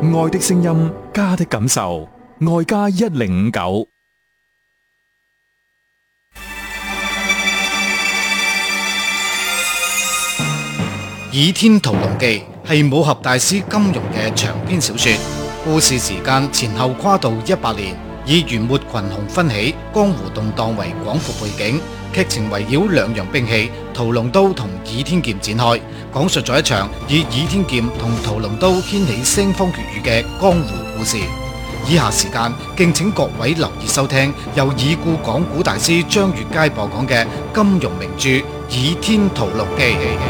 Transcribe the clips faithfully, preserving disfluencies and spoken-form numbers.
愛的聲音，家的感受，愛家一零五九。 《倚天屠龍記》係武俠大師金庸嘅長篇小說，故事時間前後跨度一百年，以元末群雄紛起、江湖動盪為廣闊背景，劇情圍繞兩樣兵器屠龍刀同倚天劍展開，講述咗一場以倚天劍同屠龍刀掀起腥風血雨嘅江湖故事。以下時間敬請各位留意收聽由已故講古大師張月佳播講嘅金庸名著《倚天屠龍記》。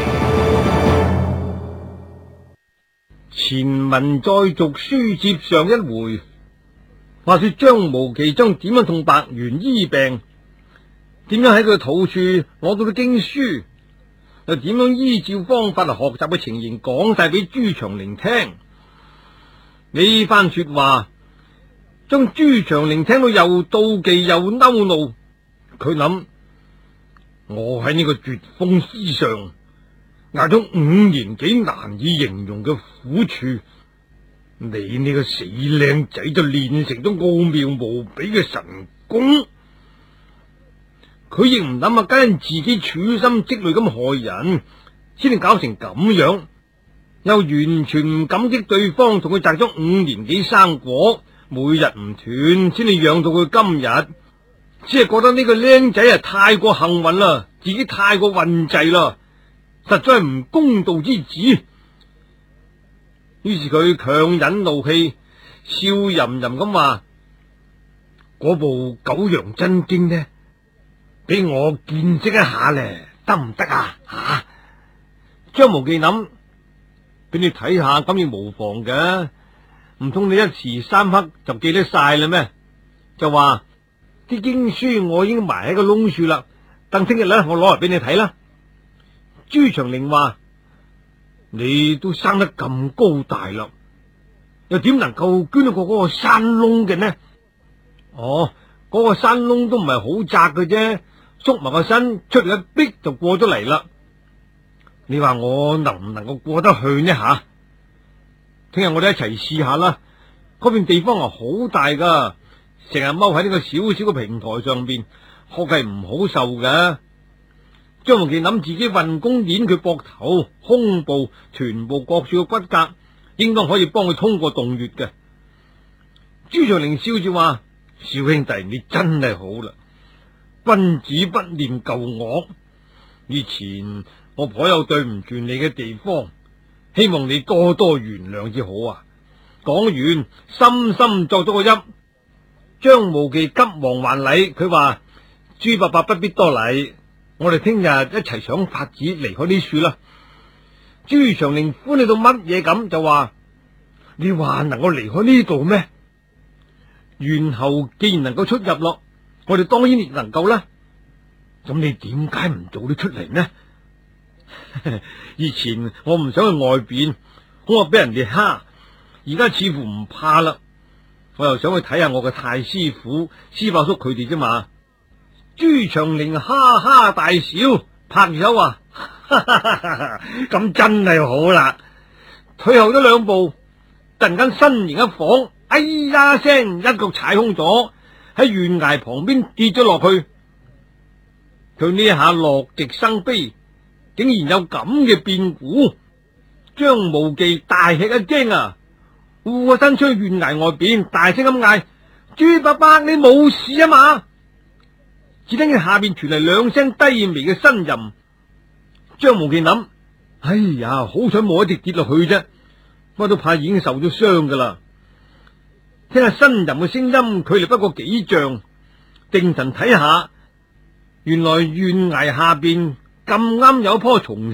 前文再續，書接上一回。話說張無忌將點樣同白猿醫病，點樣喺佢肚處攞到啲經書，又點樣依照方法嚟學習嘅情形講晒俾朱長齡聽。呢番說話將朱長齡聽到又妒忌又嬲怒。佢諗，我喺呢個絕峰之上挨咗五年幾難以形容嘅苦處，你呢個死靚仔就練成咗奧妙無比嘅神功。佢亦唔諗下跟自己處心積慮咁害人，先至搞成咁樣，又完全唔感激對方同佢摘咗五年幾生果，每日唔斷，先至養到佢今日。只係覺得呢個靚仔啊太過幸運啦，自己太過運滯啦，實在係唔公道之至。於是佢強忍怒氣，笑吟吟咁話：嗰部九陽真經呢，俾我見識一下咧，得唔得啊？吓！張無忌諗，俾你睇下，咁亦無妨嘅。唔通你一時三刻就記得晒啦咩？就話啲經書我已經埋喺個窿處啦，等聽日咧我攞嚟俾你睇啦。朱長齡話：你都生得咁高大啦，又點能夠捐到過嗰個山窿嘅呢？哦，嗰個山窿都唔係好窄嘅啫，縮埋個身出嚟一逼就過咗嚟啦。你話我能唔能夠過得去呢？吓，聽日我哋一齊試下啦。嗰片地方係好大噶，成日踎喺呢個小小嘅平台上邊，確係唔好受嘅。張無忌諗自己運功捻佢膊頭、胸部、臀部各處嘅骨骼，應當可以幫佢通過洞穴嘅。朱長齡笑住話：小兄弟，你真係好啦，君子不念舊惡。以前我頗有對唔住你嘅地方，希望你多多原諒至好啊。講完，深深作咗個揖。張無忌急忙還禮，佢話：朱伯伯不必多禮。我哋聽日一齊想法子離開呢處啦。朱長齡歡喜到乜嘢咁，就話：你話能夠離開呢度咩？猿猴既然能夠出入咯，我哋當然亦能夠啦。咁你點解唔早啲出嚟呢？以前我唔想去外邊，我話俾人哋蝦，而家似乎唔怕啦。我又想去睇下我嘅太師傅、師伯叔佢哋啫嘛。朱長齡哈哈大笑，拍手話：咁真係好啦！退後咗兩步，突然間身形一晃，哎呀聲，一腳踩空咗，喺懸崖旁邊跌咗落去。佢呢下樂極生悲，竟然有咁嘅變故。張無忌大吃一驚啊，護個身出去懸崖外邊，大聲咁嗌：朱伯伯，你冇事啊嘛？只聽見下邊傳嚟兩聲低微嘅呻吟。張無忌諗：哎呀，好彩冇一直跌落去啫，我都怕已經受咗傷噶啦。聽下呻吟嘅聲音，距離不過幾丈，定神睇下，原來懸崖下邊咁啱有一棵松